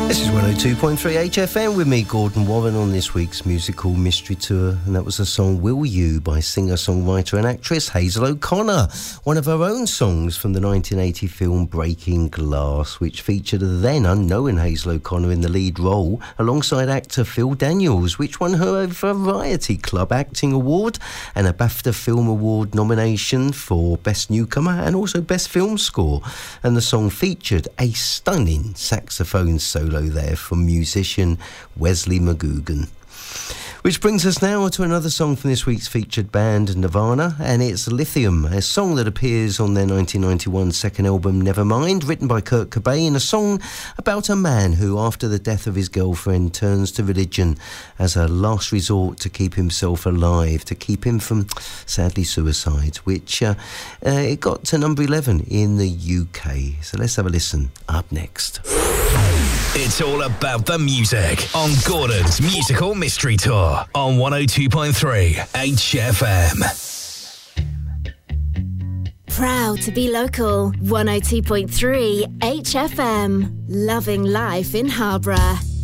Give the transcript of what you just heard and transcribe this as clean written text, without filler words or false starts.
This is 102.3 HFM with me, Gordon Warren, on this week's musical mystery tour. And that was the song Will You by singer-songwriter and actress Hazel O'Connor, one of her own songs from the 1980 film Breaking Glass, which featured a then unknown Hazel O'Connor in the lead role alongside actor Phil Daniels, which won her a Variety Club Acting Award and a BAFTA Film Award nomination for Best Newcomer and also Best Film Score. And the song featured a stunning saxophone solo there from musician Wesley McGugan. Which brings us now to another song from this week's featured band, Nirvana, and it's Lithium, a song that appears on their 1991 second album, Nevermind, written by Kurt Cobain, a song about a man who, after the death of his girlfriend, turns to religion as a last resort to keep himself alive, to keep him from, sadly, suicide, which it got to number 11 in the UK. So let's have a listen up next. It's all about the music on Gordon's Musical Mystery Tour on 102.3 HFM. Proud to be local. 102.3 HFM. Loving life in Harborough.